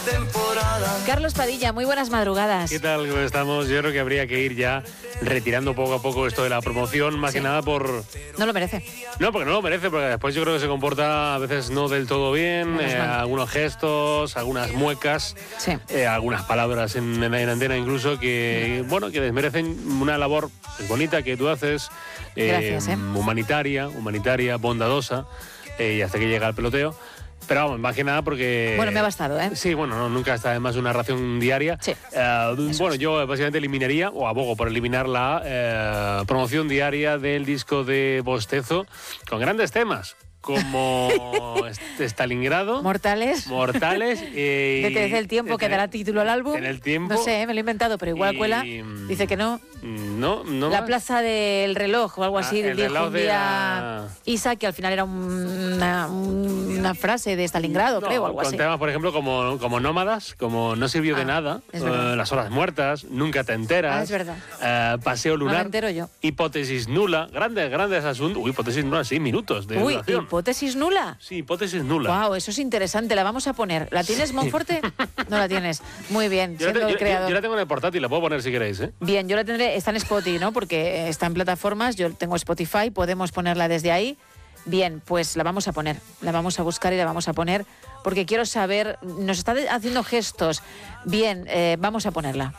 Carlos Padilla, muy buenas madrugadas. ¿Qué tal? ¿Cómo estamos? Yo creo que habría que ir ya retirando poco a poco esto de la promoción, más que nada por... No lo merece. No, porque no lo merece, porque después yo creo que se comporta a veces no del todo bien, algunos gestos, algunas muecas, Sí. algunas palabras en antena incluso que, bueno, que desmerecen una labor bonita que tú haces, Gracias, humanitaria, bondadosa, y hasta que llega el peloteo. Pero vamos, más que nada porque... Bueno, me ha bastado, ¿eh? Sí, bueno, nunca está además una ración diaria. Sí. Bueno, yo básicamente eliminaría, o abogo por eliminar la promoción diaria del disco de Bostezo, con grandes temas, como Stalingrado. Mortales. Detente el tiempo, que dará título al álbum. En el tiempo. No sé, me lo he inventado, pero igual cuela. Dice que no. No. La plaza del reloj o algo así, el dijo reloj un de día la... Isa, que al final era una frase de Stalingrado, creo, o algo con así. temas, por ejemplo, como Nómadas, como No sirvió de nada, es verdad. Las horas muertas, Nunca te enteras, Es verdad. Paseo No lunar, me entero yo. Hipótesis nula, grandes asuntos. Uy, hipótesis nula, sí, minutos de Uy, duración. ¿hipótesis nula? Sí, hipótesis nula. Wow, eso es interesante, la vamos a poner. ¿La tienes, Monforte? No la tienes. Muy bien, siendo el creador. Yo la tengo en el portátil, la puedo poner si queréis, ¿eh? Bien, yo la tendré, está en Spotify, ¿no? Porque está en plataformas, yo tengo Spotify, podemos ponerla desde ahí. Bien, pues la vamos a poner, la vamos a buscar y la vamos a poner, porque quiero saber, nos está haciendo gestos. Bien, vamos a ponerla.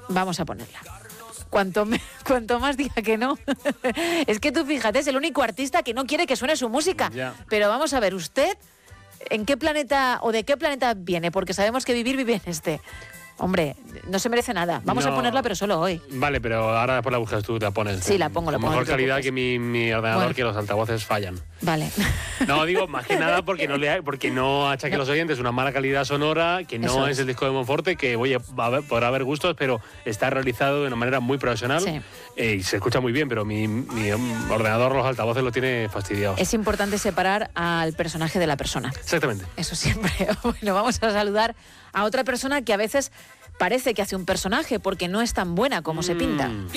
Cuanto más diga que no. Es que tú fíjate, es el único artista que no quiere que suene su música. Ya. Pero vamos a ver, ¿usted en qué planeta o de qué planeta viene? Porque sabemos que vive en este. Hombre, no se merece nada. Vamos a ponerla, pero solo hoy. Vale, pero ahora después la buscas tú, te la pones. Sí, la pongo, con mejor no te calidad preocupes. que mi ordenador, Bueno. que los altavoces fallan. Vale. No, digo, más que nada porque no achaque a los oyentes una mala calidad sonora, que no Eso es es. el disco de Monforte, que oye, podrá haber gustos, pero está realizado de una manera muy profesional. Sí. Y se escucha muy bien, pero mi ordenador, los altavoces lo tiene fastidiado. Es importante separar al personaje de la persona. Exactamente. Eso siempre. Bueno, vamos a saludar a otra persona que a veces parece que hace un personaje porque no es tan buena como se pinta.